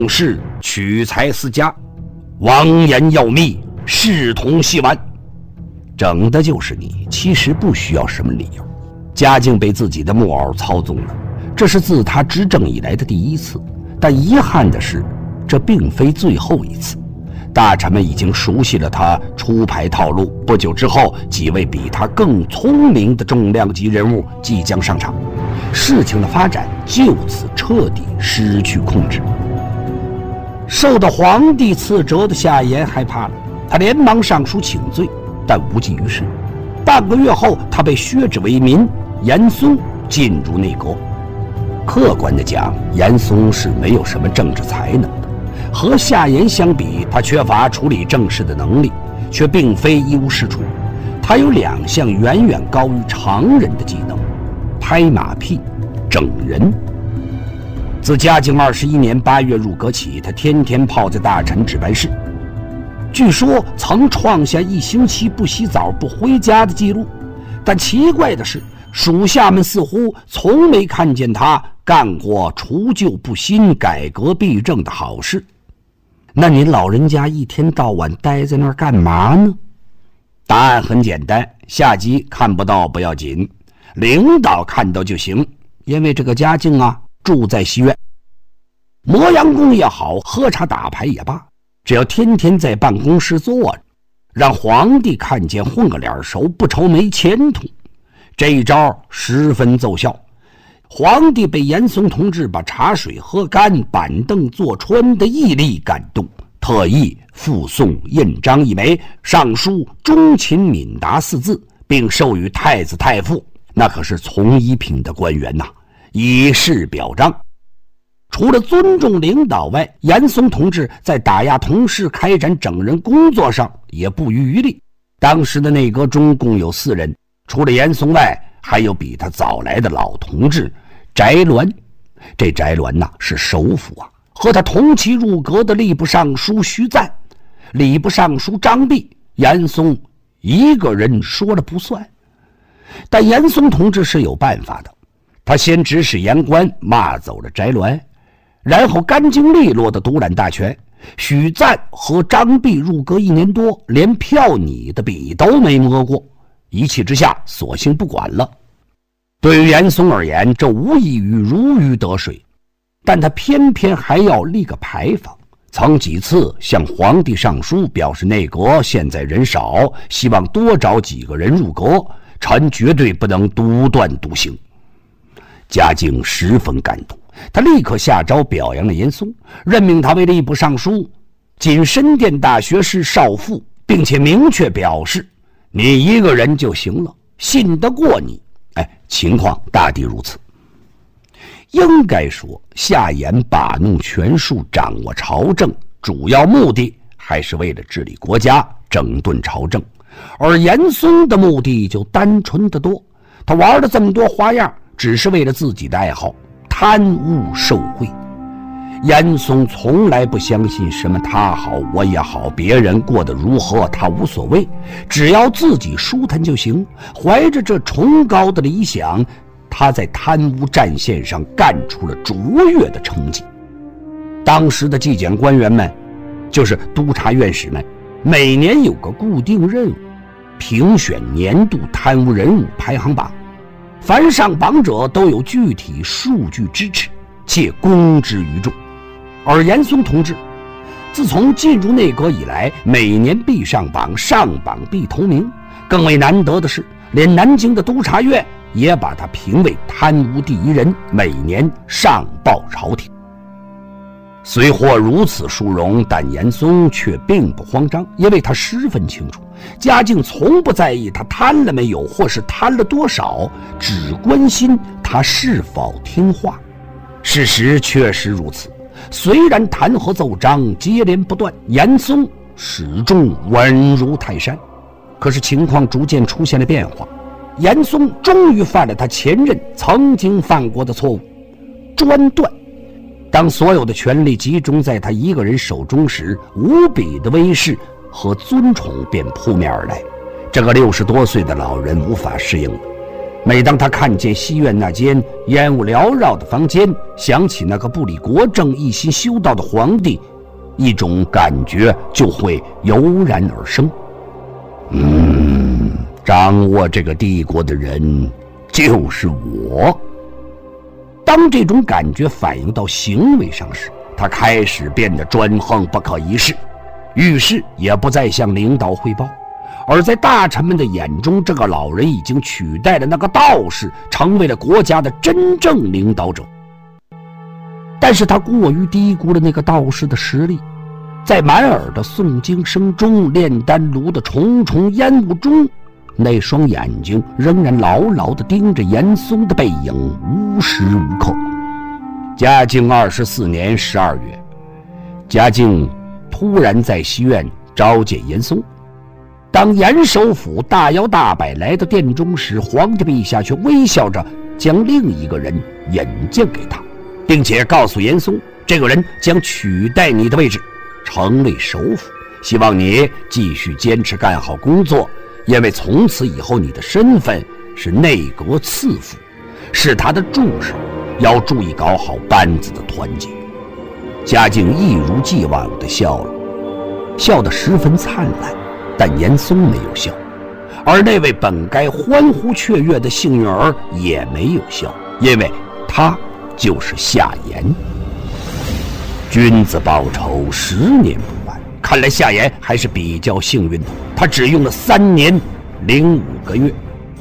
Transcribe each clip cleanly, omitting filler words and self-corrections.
是取财私家，王言要密，视同戏玩，整的就是你。其实不需要什么理由。嘉靖被自己的木偶操纵了，这是自他执政以来的第一次。但遗憾的是，这并非最后一次。大臣们已经熟悉了他出牌套路，不久之后，几位比他更聪明的重量级人物即将上场，事情的发展就此彻底失去控制。受到皇帝赐责的夏言害怕了，他连忙上书请罪，但无济于事。半个月后，他被削职为民，严嵩进入内阁。客观地讲，严嵩是没有什么政治才能的，和夏言相比，他缺乏处理政事的能力，却并非一无是处。他有2项远远高于常人的技能：拍马屁、整人。自嘉靖21年8月入阁起，他天天泡在大臣值班室，据说曾创下1星期不洗澡不回家的记录。但奇怪的是，属下们似乎从没看见他干过除旧布新、改革弊政的好事。那您老人家一天到晚待在那儿干嘛呢？答案很简单，下级看不到不要紧，领导看到就行。因为这个嘉靖啊，住在西苑，磨洋工也好，喝茶打牌也罢，只要天天在办公室坐着，让皇帝看见混个脸熟，不愁没前途。这一招十分奏效，皇帝被严嵩同志把茶水喝干、板凳坐穿的毅力感动，特意附送印章1枚，上书忠勤敏达4字，并授予太子太傅，那可是从一品的官员呐，以示表彰。除了尊重领导外，严嵩同志在打压同事、开展整人工作上也不遗余力。当时的内阁中共有4人，除了严嵩外，还有比他早来的老同志翟鸾。这翟鸾呐，是首辅啊，和他同期入阁的吏部尚书徐赞、礼部尚书张弼，严嵩一个人说了不算。但严嵩同志是有办法的，他先指使言官骂走了翟鸾，然后干净利落地独揽大权。许赞和张弼入阁1年多，连票拟的笔都没摸过，一气之下索性不管了。对于严嵩而言，这无异于如鱼得水，但他偏偏还要立个牌坊，曾几次向皇帝上书，表示内阁现在人少，希望多找几个人入阁，臣绝对不能独断独行。嘉靖十分感动，他立刻下诏表扬了严嵩，任命他为吏部尚书、仅深殿大学士少傅，并且明确表示，你一个人就行了，信得过你。情况大抵如此。应该说，夏言把弄权术，掌握朝政，主要目的还是为了治理国家，整顿朝政，而严嵩的目的就单纯得多。他玩了这么多花样，只是为了自己的爱好，贪污受贿。严嵩从来不相信什么他好我也好，别人过得如何他无所谓，只要自己舒坦就行。怀着这崇高的理想，他在贪污战线上干出了卓越的成绩。当时的纪检官员们，就是督察院士们，每年有个固定任务，评选年度贪污人物排行榜，凡上榜者都有具体数据支持，且公之于众。而严嵩同志自从进入内阁以来，每年必上榜，上榜必头名。更为难得的是，连南京的督察院也把他评为贪污第1人，每年上报朝廷。虽获如此殊荣，但严嵩却并不慌张，因为他十分清楚，嘉靖从不在意他贪了没有，或是贪了多少，只关心他是否听话。事实确实如此，虽然弹劾奏章接连不断，严嵩始终稳如泰山。可是情况逐渐出现了变化，严嵩终于犯了他前任曾经犯过的错误——专断。当所有的权力集中在他一个人手中时，无比的威势和尊崇便扑面而来。这个60多岁的老人无法适应了。 每当他看见西院那间烟雾缭绕的房间，想起那个不理国政、一心修道的皇帝，一种感觉就会油然而生。掌握这个帝国的人就是我。当这种感觉反映到行为上时，他开始变得专横不可一世，遇事也不再向领导汇报。而在大臣们的眼中，这个老人已经取代了那个道士，成为了国家的真正领导者。但是他过于低估了那个道士的实力，在满耳的诵经声中，炼丹炉的重重烟雾中，那双眼睛仍然牢牢地盯着严嵩的背影，无时无刻。嘉靖24年12月，嘉靖突然在西院召见严嵩。当严首府大摇大摆来到殿中时，皇帝陛下却微笑着将另一个人引荐给他，并且告诉严嵩，这个人将取代你的位置，成为首辅，希望你继续坚持干好工作，因为从此以后你的身份是内阁次辅，是他的助手，要注意搞好班子的团结。嘉靖一如既往地笑了，笑得十分灿烂，但严嵩没有笑，而那位本该欢呼雀跃的幸运儿也没有笑，因为他就是夏言。君子报仇10年不晚，看来夏言还是比较幸运的，他只用了3年0.5个月。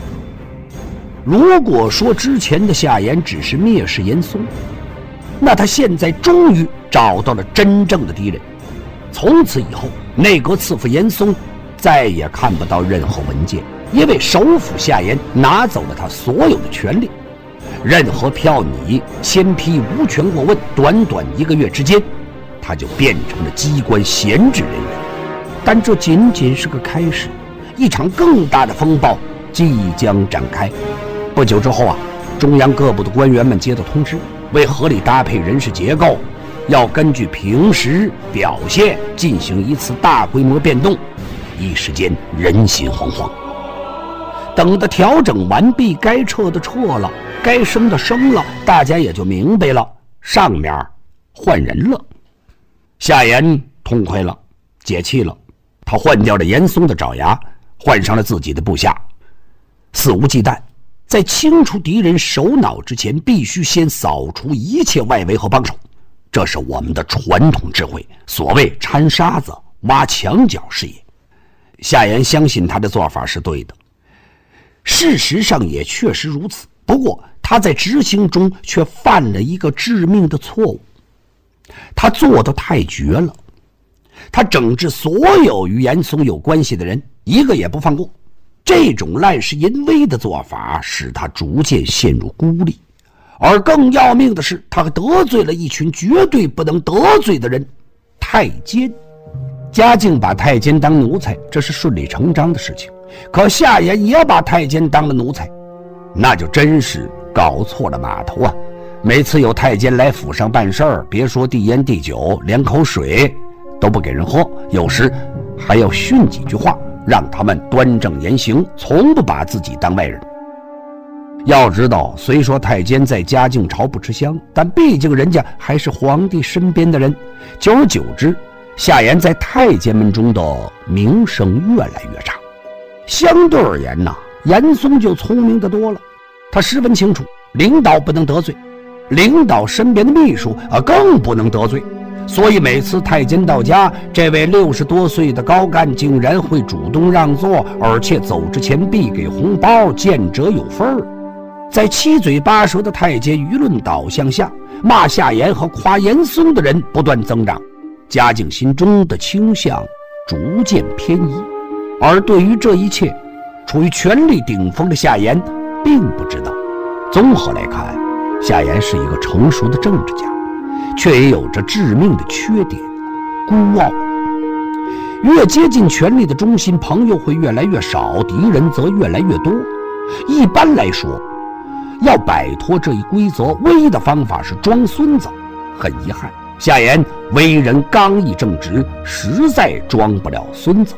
如果说之前的夏言只是蔑视严嵩，那他现在终于找到了真正的敌人。从此以后，内阁次辅严嵩再也看不到任何文件，因为首辅夏言拿走了他所有的权利，任何票拟、签批无权过问，短短1个月之间，他就变成了机关闲置人员。但这仅仅是个开始，一场更大的风暴即将展开。不久之后中央各部的官员们接到通知，为合理搭配人事结构，要根据平时表现进行一次大规模变动。一时间人心惶惶。等到调整完毕，该撤的撤了，该升的升了，大家也就明白了，上面换人了。夏言痛快了，解气了，他换掉了严嵩的爪牙，换上了自己的部下，肆无忌惮。在清除敌人首脑之前，必须先扫除一切外围和帮手，这是我们的传统智慧，所谓掺沙子挖墙角是也。夏言相信他的做法是对的，事实上也确实如此。不过他在执行中却犯了一个致命的错误，他做得太绝了，他整治所有与严嵩有关系的人，一个也不放过。这种滥世淫威的做法使他逐渐陷入孤立，而更要命的是，他得罪了一群绝对不能得罪的人——太监。嘉靖把太监当奴才，这是顺理成章的事情，可夏言也把太监当了奴才，那就真是搞错了码头啊！每次有太监来府上办事儿，别说递烟递酒，连口水都不给人喝，有时还要训几句话，让他们端正言行，从不把自己当外人。要知道，虽说太监在嘉靖朝不吃香，但毕竟人家还是皇帝身边的人，久而久之，夏言在太监们中的名声越来越差。相对而言严嵩就聪明得多了，他十分清楚，领导不能得罪，领导身边的秘书更不能得罪。所以每次太监到家，这位60多岁的高干竟然会主动让座，而且走之前必给红包，见者有份儿。在七嘴八舌的太监舆论导向下，骂夏言和夸严嵩的人不断增长，嘉靖心中的倾向逐渐偏移。而对于这一切，处于权力顶峰的夏言并不知道。综合来看，夏言是一个成熟的政治家，却也有着致命的缺点——孤傲。越接近权力的中心，朋友会越来越少，敌人则越来越多。一般来说，要摆脱这一规则，唯一的方法是装孙子。很遗憾，夏言为人刚毅正直，实在装不了孙子。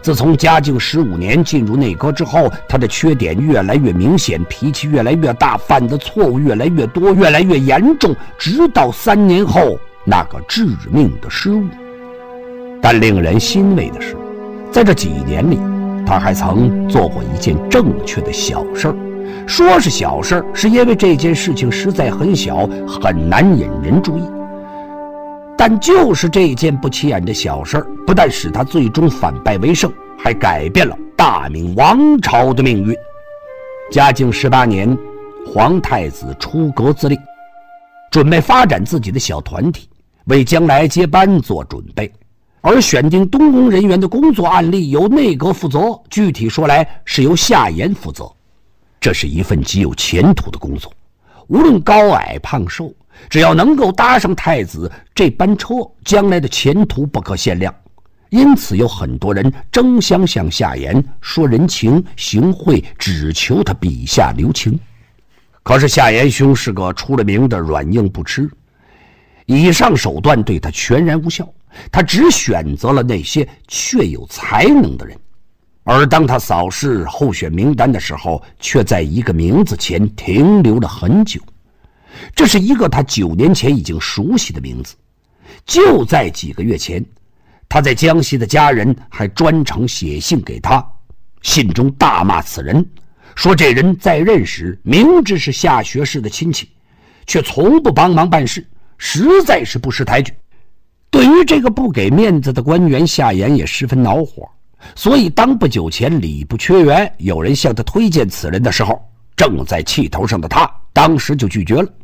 自从嘉靖15年进入内阁之后，他的缺点越来越明显，脾气越来越大，犯的错误越来越多，越来越严重，直到3年后那个致命的失误。但令人欣慰的是，在这几年里，他还曾做过一件正确的小事儿。说是小事儿，是因为这件事情实在很小，很难引人注意。但就是这件不起眼的小事儿，不但使他最终反败为胜，还改变了大明王朝的命运。嘉靖18年，皇太子出阁自令，准备发展自己的小团体，为将来接班做准备。而选定东宫人员的工作案例由内阁负责，具体说来是由夏言负责。这是一份极有前途的工作，无论高矮胖瘦，只要能够搭上太子这班车，将来的前途不可限量。因此有很多人争相向夏言说人情行贿，只求他笔下留情。可是夏言兄是个出了名的软硬不吃，以上手段对他全然无效，他只选择了那些确有才能的人。而当他扫视候选名单的时候，却在一个名字前停留了很久。这是一个他9年前已经熟悉的名字。就在几个月前，他在江西的家人还专程写信给他，信中大骂此人，说这人在任时明知是夏学士的亲戚，却从不帮忙办事，实在是不识抬举。对于这个不给面子的官员，夏言也十分恼火。所以当不久前礼部缺员有人向他推荐此人的时候，正在气头上的他当时就拒绝了。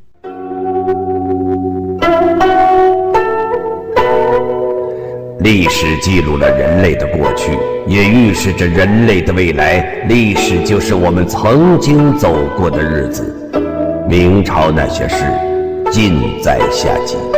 历史记录了人类的过去，也预示着人类的未来。历史就是我们曾经走过的日子。明朝那些事，尽在下集。